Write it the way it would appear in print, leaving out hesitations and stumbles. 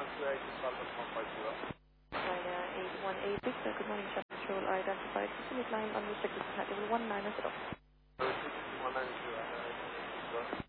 8186, good morning, Shuttle Patrol. Identified Pacific Line unrestricted flight level 190.